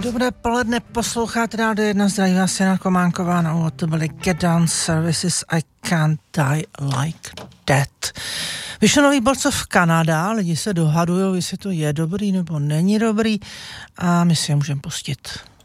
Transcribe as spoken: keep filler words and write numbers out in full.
Dobré poledne, posloucháte rádio jedna, zdraví vás Jana Kománková, na úvod to byly Get Down Services, I Can't Die Like That. Vyšel nový Balls Canada, lidi se dohadují, jestli to je dobrý nebo není dobrý a my si je můžeme pustit.